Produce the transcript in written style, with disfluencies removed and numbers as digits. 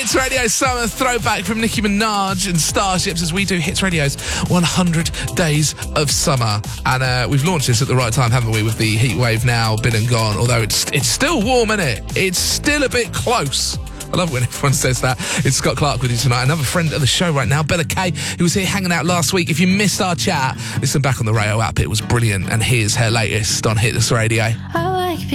Hits Radio Summer throwback from Nicki Minaj and Starships as we do Hits Radio's 100 Days of Summer. And we've launched this at the right time, haven't we, with the heat wave now been and gone. Although it's still warm, isn't it? It's still a bit close. I love when everyone says that. It's Scott Clark with you tonight. Another friend of the show right now, Bella Kay, who was here hanging out last week. If you missed our chat, listen back on the Rayo app. It was brilliant. And here's her latest on Hits Radio.